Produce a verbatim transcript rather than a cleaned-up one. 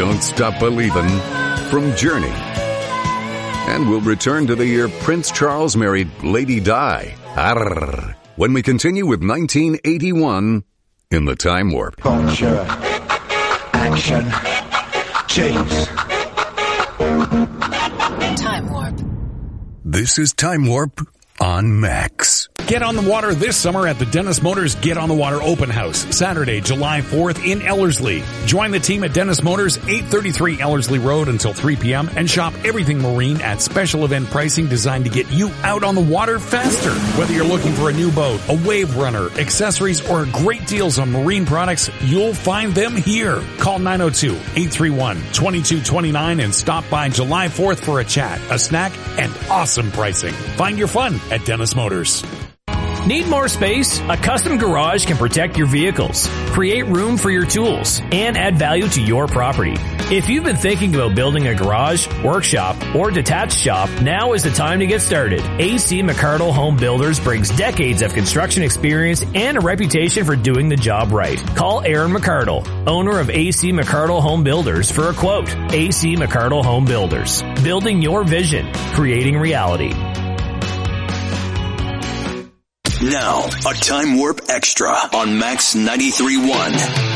Don't Stop Believin' from Journey. And we'll return to the year Prince Charles married Lady Di. Arr. When we continue with nineteen eighty-one in the Time Warp. Culture, action, chase. Time Warp. This is Time Warp on Max. Get on the water this summer at the Dennis Motors Get on the Water Open House, Saturday, July fourth in Ellerslie. Join the team at Dennis Motors, eight thirty-three Ellerslie Road until three p.m. and shop everything marine at special event pricing designed to get you out on the water faster. Whether you're looking for a new boat, a wave runner, accessories, or great deals on marine products, you'll find them here. Call nine oh two, eight three one, two two two nine and stop by July fourth for a chat, a snack, and awesome pricing. Find your fun at Dennis Motors. Need more space? A custom garage can protect your vehicles, create room for your tools, and add value to your property. If you've been thinking about building a garage, workshop, or detached shop, now is the time to get started. A C McArdle Home Builders brings decades of construction experience and a reputation for doing the job right. Call Aaron McArdle, owner of A C McArdle Home Builders, for a quote. A C McArdle Home Builders. Building your vision, creating reality. Now, a Time Warp Extra on Max ninety-three point one.